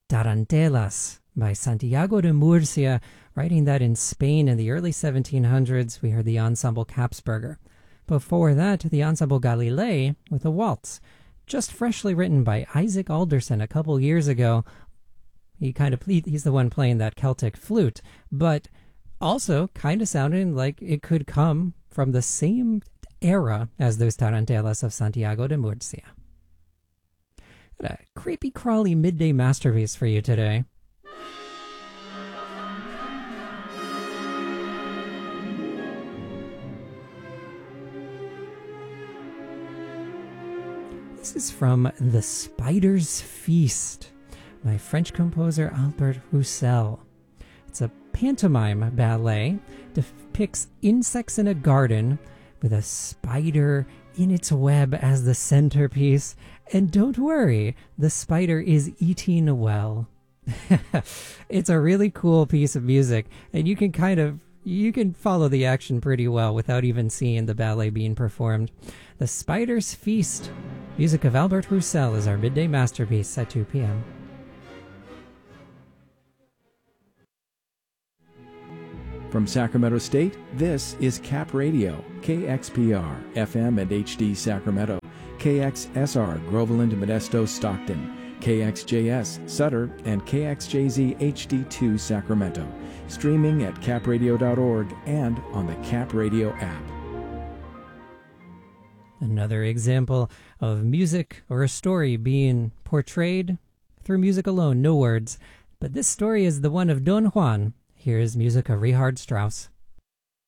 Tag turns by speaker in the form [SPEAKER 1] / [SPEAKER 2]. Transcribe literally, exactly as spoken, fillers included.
[SPEAKER 1] Tarantelas by Santiago de Murcia. Writing that in Spain in the early seventeen hundreds, we heard the ensemble Capsberger. Before that, the ensemble Galilei with a waltz, just freshly written by Isaac Alderson a couple years ago. He kind of he's the one playing that Celtic flute, but also kind of sounding like it could come from the same era as those Tarantelas of Santiago de Murcia. Got a creepy crawly midday masterpiece for you today. This is from The Spider's Feast by French composer Albert Roussel. It's a pantomime ballet, depicts insects in a garden with a spider in its web as the centerpiece. And don't worry, the spider is eating well. It's a really cool piece of music, and you can kind of you can follow the action pretty well without even seeing the ballet being performed. The Spider's Feast, music of Albert Roussel, is our midday masterpiece at two p.m.
[SPEAKER 2] From Sacramento State, this is Cap Radio, K X P R, F M and H D Sacramento, K X S R, Groveland, Modesto, Stockton, K X J S, Sutter, and K X J Z H D two Sacramento. Streaming at cap radio dot org and on the Cap Radio app.
[SPEAKER 1] Another example of music or a story being portrayed through music alone, no words. But this story is the one of Don Juan. Here is music of Richard Strauss.